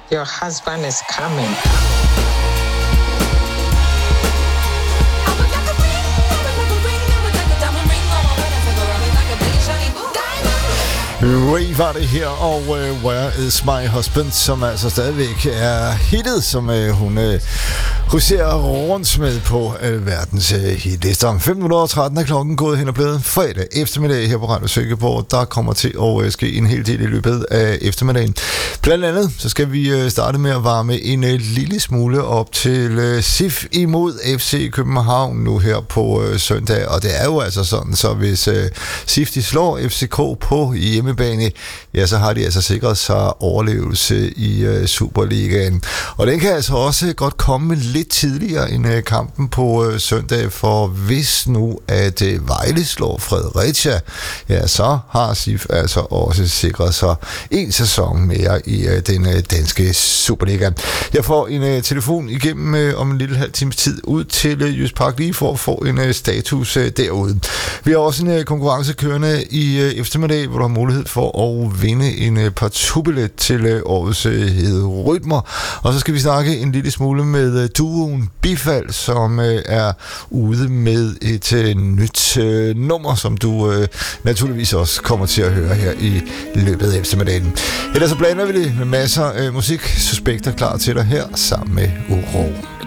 Your husband is coming. Ray var det her, og Where is my husband, som altså stadigvæk er hittet, som hun huserer rundt med på verdens hitlister. 5:13 er klokken gået hen og blevet fredag eftermiddag her på Radio Silkeborg. Der kommer til at ske en hel del i løbet af eftermiddagen. Blandt andet så skal vi starte med at varme en lille smule op til SIF imod FC København nu her på søndag, og det er jo altså sådan, så hvis SIF de slår FCK på hjemmebane, ja, så har de altså sikret sig overlevelse i Superligaen. Og den kan altså også godt komme lidt tidligere end kampen på søndag, for hvis nu at Vejle slår Fredericia, ja, så har SIF altså også sikret sig en sæson mere i den danske Superliga. Jeg får en telefon igennem om en lille halv times tid ud til Jysk Park lige for at få en status derude. Vi har også en konkurrence kørende i eftermiddag, hvor du har mulighed for at vinde en partout-billet til årets Rytmer. Og så skal vi snakke en lille smule med duoen Bifald, som er ude med et nyt nummer, som du naturligvis også kommer til at høre her i løbet af eftermiddagen. Ellers så blander vi det med masser af musik. Suspekter klar til dig her sammen med Uro.